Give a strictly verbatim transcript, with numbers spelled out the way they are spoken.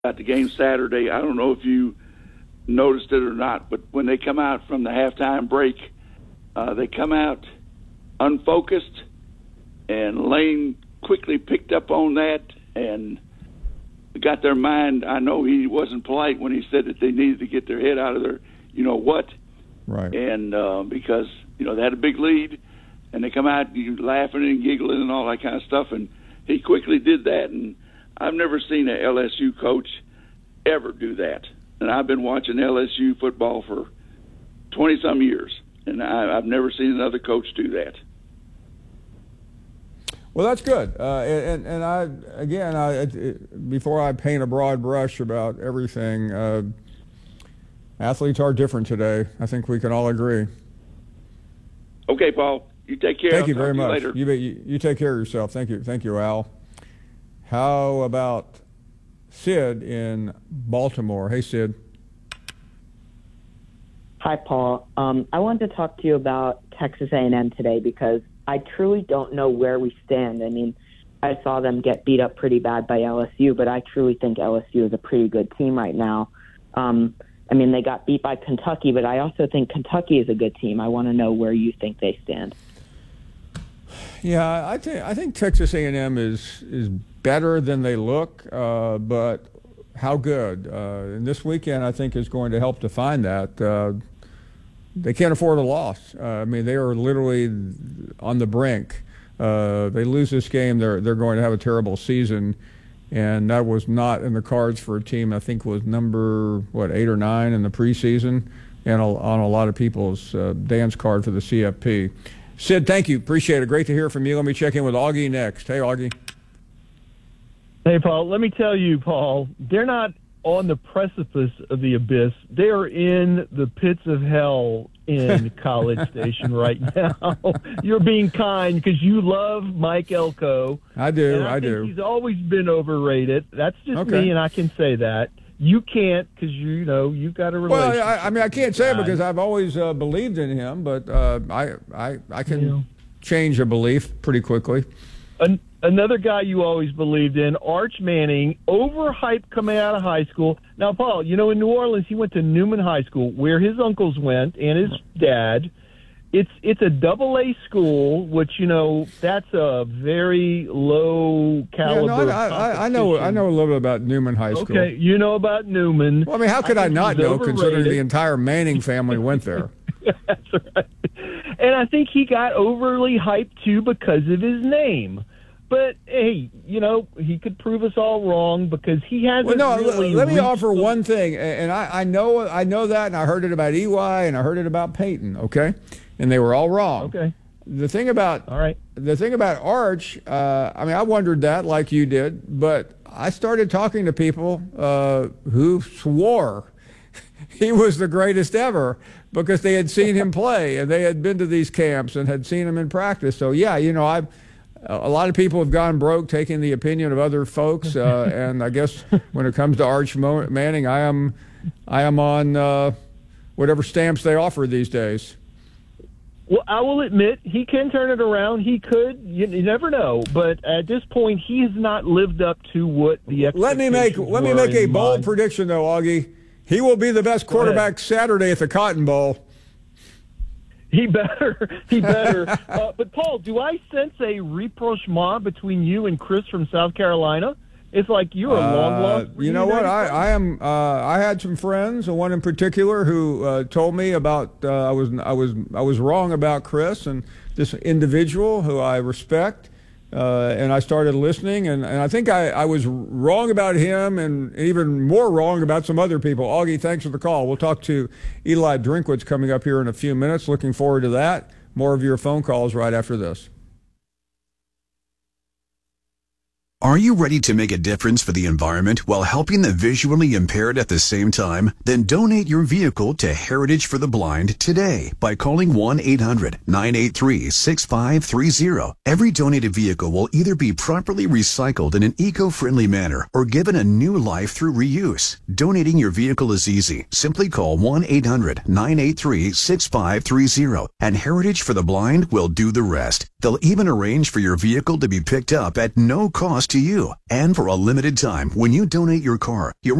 at the game Saturday. I don't know if you noticed it or not, but when they come out from the halftime break, uh, they come out unfocused, and Lane quickly picked up on that and got their mind. I know he wasn't polite when he said that they needed to get their head out of their, you know what, right? And uh, because you know they had a big lead, and they come out you laughing and giggling and all that kind of stuff, and he quickly did that. And I've never seen an L S U coach ever do that. And I've been watching L S U football for twenty-some years, and I, I've never seen another coach do that. Well, that's good. Uh, and, and I, again, I, it, before I paint a broad brush about everything, uh, athletes are different today. I think we can all agree. Okay, Paul. You take care. Thank I'll you very you much. Later. You, you, you take care of yourself. Thank you. Thank you, Al. How about Sid in Baltimore? Hey, Sid. Hi, Paul. Um, I wanted to talk to you about Texas A and M today because I truly don't know where we stand. I mean, I saw them get beat up pretty bad by L S U, but I truly think L S U is a pretty good team right now. Um, I mean, they got beat by Kentucky, but I also think Kentucky is a good team. I want to know where you think they stand. Yeah, I think I think Texas A and M is is better than they look, uh, but how good? Uh, and this weekend, I think, is going to help define that. Uh, they can't afford a loss. Uh, I mean, they are literally on the brink. Uh, they lose this game, they're they're going to have a terrible season, and that was not in the cards for a team I think was number what eight or nine in the preseason, and on a lot of people's uh, dance card for the C F P. Sid, thank you. Appreciate it. Great to hear from you. Let me check in with Augie next. Hey, Augie. Hey, Paul. Let me tell you, Paul, they're not on the precipice of the abyss. They are in the pits of hell in College Station right now. You're being kind because you love Mike Elko. I do. And I, I think do. He's always been overrated. That's just Okay. me, and I can say that. You can't because, you know, you've got a relationship. Well, I, I mean, I can't say it guy. because I've always uh, believed in him, but uh, I, I, I can Yeah. change a belief pretty quickly. An- another guy you always believed in, Arch Manning, overhyped coming out of high school. Now, Paul, you know, in New Orleans, he went to Newman High School, where his uncles went and his dad. It's it's a double A school, which, you know, that's a very low caliber. Yeah, no, I, I, I know I know a little bit about Newman High School. Okay, you know about Newman. Well, I mean, how could I, I not know, overrated. considering the entire Manning family went there? That's right. And I think he got overly hyped, too, because of his name. But, hey, you know, he could prove us all wrong because he hasn't Well, no, really let me reached offer the- one thing, and I, I know I know that, and I heard it about E Y, and I heard it about Peyton, okay? And they were all wrong. Okay. The thing about All right. the thing about Arch, uh, I mean, I wondered that like you did, but I started talking to people uh, who swore he was the greatest ever because they had seen him play and they had been to these camps and had seen him in practice. So yeah, you know, I a lot of people have gone broke taking the opinion of other folks, uh, and I guess when it comes to Arch Manning, I am I am on uh, whatever stamps they offer these days. Well, I will admit he can turn it around. He could. You, you never know. But at this point, he has not lived up to what the expectations Let me make let me make a bold mind. prediction, though, Augie. He will be the best quarterback Saturday at the Cotton Bowl. He better. He better. uh, but, Paul, do I sense a rapprochement between you and Chris from South Carolina? It's like you're a long lost. Uh, you know what? I, I am. Uh, I had some friends, one in particular, who uh, told me about. Uh, I was. I was. I was wrong about Chris and this individual who I respect. Uh, and I started listening, and, and I think I, I was wrong about him, and even more wrong about some other people. Augie, thanks for the call. We'll talk to Eli Drinkwitz coming up here in a few minutes. Looking forward to that. More of your phone calls right after this. Are you ready to make a difference for the environment while helping the visually impaired at the same time? Then donate your vehicle to Heritage for the Blind today by calling one eight hundred nine eight three six five three zero. Every donated vehicle will either be properly recycled in an eco-friendly manner or given a new life through reuse. Donating your vehicle is easy. Simply call one eight hundred nine eight three six five three zero and Heritage for the Blind will do the rest. They'll even arrange for your vehicle to be picked up at no cost to you. And for a limited time, when you donate your car, you're